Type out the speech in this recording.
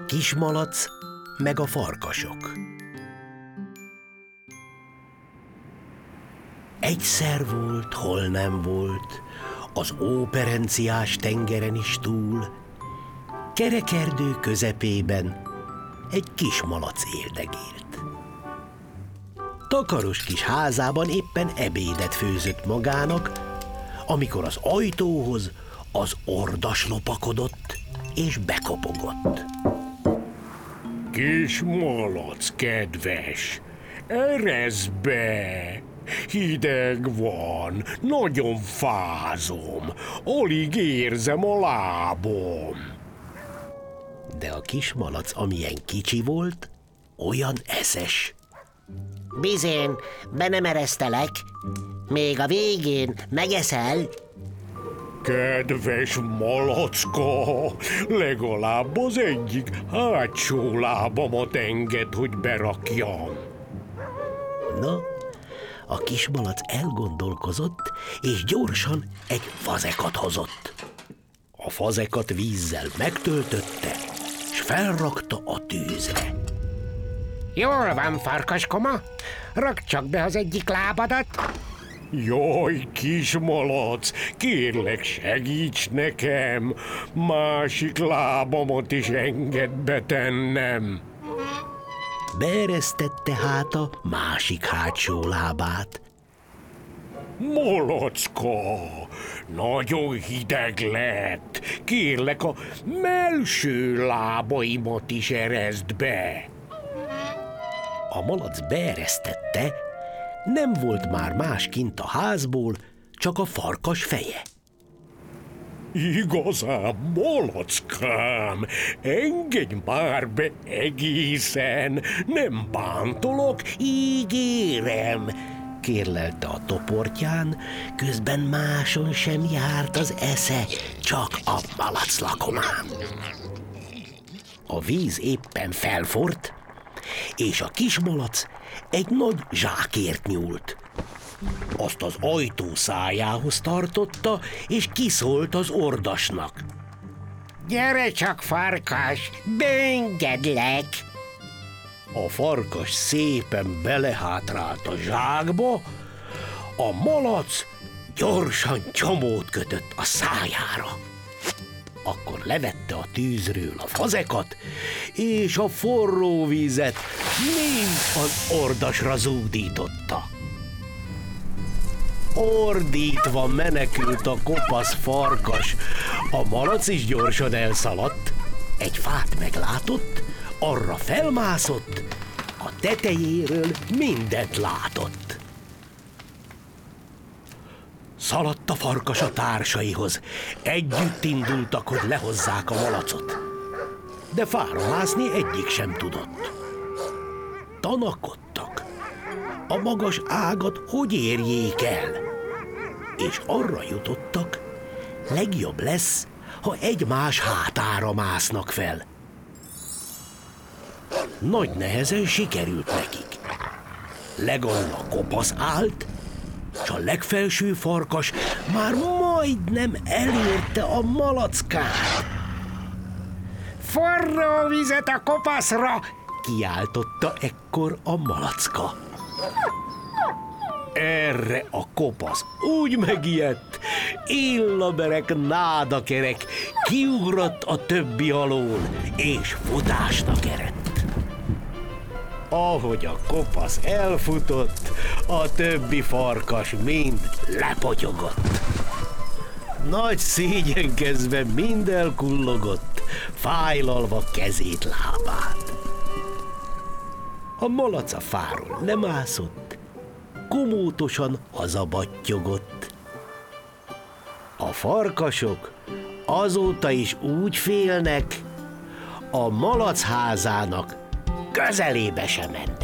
kismalac meg a farkasok. Egyszer volt, hol nem volt, az óperenciás tengeren is túl, kerekerdő közepében egy kismalac éldegélt. Takaros kis házában éppen ebédet főzött magának, amikor az ajtóhoz az ordas lopakodott és bekopogott. Kismalac, kedves, erezd be! Hideg van, nagyon fázom, alig érzem a lábom. De a kismalac, amilyen kicsi volt, olyan eszes. Bizén, be nem eresztelek, még a végén megeszel. Kedves malacka, legalább az egyik hátsó lábamat engedd, hogy berakjam. Na, a kismalac elgondolkozott, és gyorsan egy fazekat hozott. A fazekat vízzel megtöltötte, s felrakta a tűzre. Jól van, farkaskoma, rakd csak be az egyik lábadat. Jaj, kismalac, kérlek, segíts nekem, másik lábamat is engedd betennem. Beeresztette hát a másik hátsó lábát. Malacka, nagyon hideg lett, kérlek, a mellső lábaimat is ereszd be. A malac beeresztette, nem volt már más kint a házból, csak a farkas feje. Igazán, malackám, engedj már be egészen, nem bántolok, ígérem, kérlelte a toportján, közben máson sem járt az esze, csak a malac lakomán. A víz éppen felforrt, és a kismalac egy nagy zsákért nyúlt. Azt az ajtó szájához tartotta, és kiszólt az ordasnak. Gyere csak, farkas, beengedlek. A farkas szépen belehátrált a zsákba, a malac gyorsan csomót kötött a szájára. Akkor levette a tűzről a fazekat, és a forró vízet mind az ordasra zúdította. Ordítva menekült a kopasz farkas, a malac is gyorsan elszaladt, egy fát meglátott, arra felmászott, a tetejéről mindent látott. Szaladt a farkas a társaihoz, együtt indultak, hogy lehozzák a malacot. De fára mászni egyik sem tudott. Tanakodtak, a magas ágat hogy érjék el, és arra jutottak, legjobb lesz, ha egymás hátára másznak fel. Nagy nehezen sikerült nekik. Legalul a kopasz állt, s a legfelső farkas már majdnem elérte a malackát. Forró vizet a kopaszra! Kiáltotta ekkor a malacka. Erre a kopasz úgy megijedt, illaberek, nádakerek, kiugrott a többi alól, és futásnak eredt. Ahogy a kopasz elfutott, a többi farkas mind lepotyogott. Nagy szégyenkezve mind elkullogott, fájlalva kezét, lábát. A malac a fáról lemászott, komótosan hazabattyogott. A farkasok azóta is úgy félnek, a malac házának közelébe sem mennek.